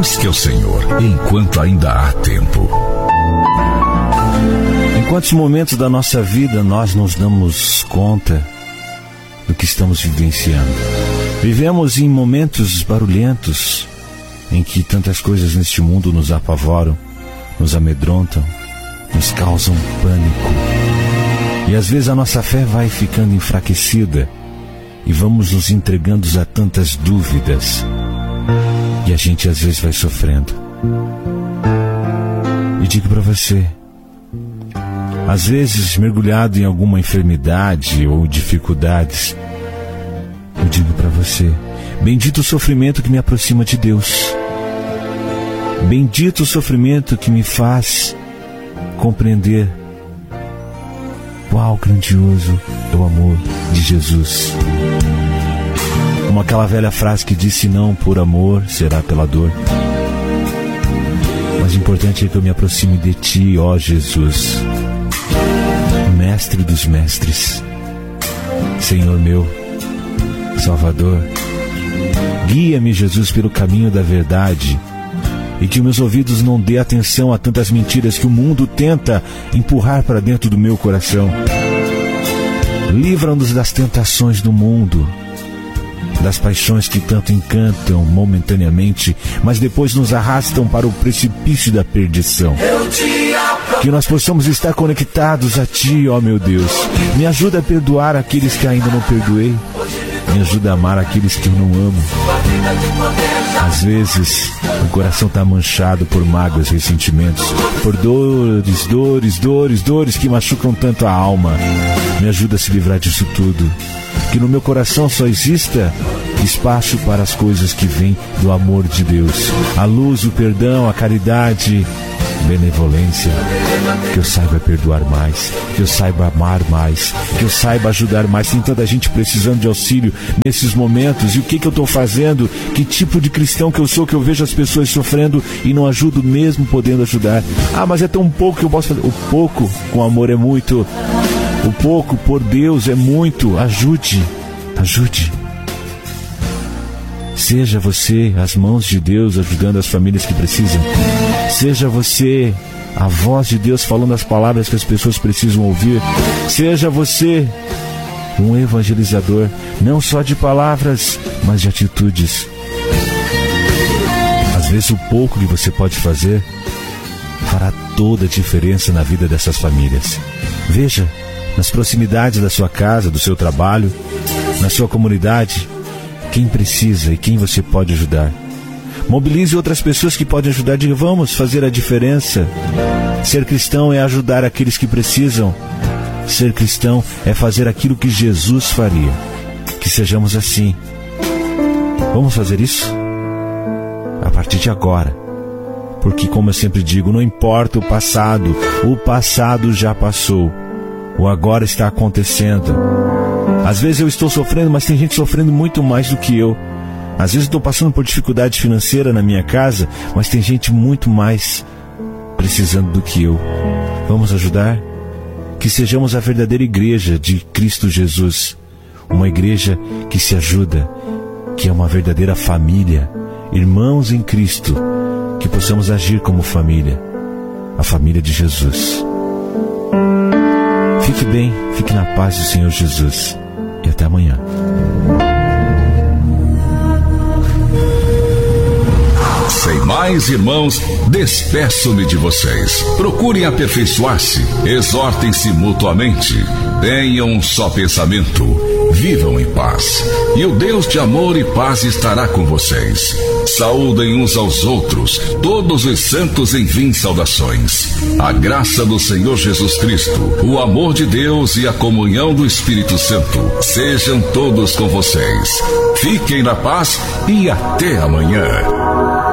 Busque o Senhor enquanto ainda há tempo. Em quantos momentos da nossa vida nós nos damos conta do que estamos vivenciando? Vivemos em momentos barulhentos, em que tantas coisas neste mundo nos apavoram, nos amedrontam, nos causam pânico. E às vezes a nossa fé vai ficando enfraquecida e vamos nos entregando a tantas dúvidas. E a gente às vezes vai sofrendo. E digo para você, às vezes mergulhado em alguma enfermidade ou dificuldades, eu digo para você, bendito o sofrimento que me aproxima de Deus. Bendito o sofrimento que me faz compreender qual grandioso é o amor de Jesus. Como aquela velha frase que diz: se não por amor, será pela dor. Mas o importante é que eu me aproxime de Ti, ó Jesus, Mestre dos mestres, Senhor meu, Salvador. Guia-me, Jesus, pelo caminho da verdade, e que meus ouvidos não dê atenção a tantas mentiras que o mundo tenta empurrar para dentro do meu coração. Livra-nos das tentações do mundo, das paixões que tanto encantam momentaneamente, mas depois nos arrastam para o precipício da perdição. Que nós possamos estar conectados a Ti, ó meu Deus. Me ajuda a perdoar aqueles que ainda não perdoei. Me ajuda a amar aqueles que eu não amo. Às vezes, o coração está manchado por mágoas, ressentimentos, por dores que machucam tanto a alma. Me ajuda a se livrar disso tudo. Que no meu coração só exista espaço para as coisas que vêm do amor de Deus. A luz, o perdão, a caridade, benevolência. Que eu saiba perdoar mais, que eu saiba amar mais, que eu saiba ajudar mais. Tem tanta gente precisando de auxílio nesses momentos. E o que eu estou fazendo? Que tipo de cristão que eu sou, que eu vejo as pessoas sofrendo e não ajudo mesmo podendo ajudar? Ah, mas é tão pouco que eu posso fazer. O pouco com amor é muito. O pouco por Deus é muito. Ajude. Seja você as mãos de Deus ajudando as famílias que precisam. Seja você a voz de Deus falando as palavras que as pessoas precisam ouvir. Seja você um evangelizador, não só de palavras, mas de atitudes. Às vezes o pouco que você pode fazer fará toda a diferença na vida dessas famílias. Veja, nas proximidades da sua casa, do seu trabalho, na sua comunidade, quem precisa e quem você pode ajudar. Mobilize outras pessoas que podem ajudar. Diga: vamos fazer a diferença. Ser cristão é ajudar aqueles que precisam. Ser cristão é fazer aquilo que Jesus faria. Que sejamos assim. Vamos fazer isso? A partir de agora. Porque, como eu sempre digo, não importa o passado já passou. O agora está acontecendo. Às vezes eu estou sofrendo, mas tem gente sofrendo muito mais do que eu. Às vezes eu estou passando por dificuldade financeira na minha casa, mas tem gente muito mais precisando do que eu. Vamos ajudar? Que sejamos a verdadeira igreja de Cristo Jesus. Uma igreja que se ajuda, que é uma verdadeira família. Irmãos em Cristo, que possamos agir como família. A família de Jesus. Fique bem, fique na paz do Senhor Jesus. E até amanhã. Sem mais, irmãos, despeço-me de vocês. Procurem aperfeiçoar-se, exortem-se mutuamente, tenham um só pensamento, vivam em paz. E o Deus de amor e paz estará com vocês. Saúdem uns aos outros, todos os santos enviem saudações. A graça do Senhor Jesus Cristo, o amor de Deus e a comunhão do Espírito Santo sejam todos com vocês. Fiquem na paz e até amanhã.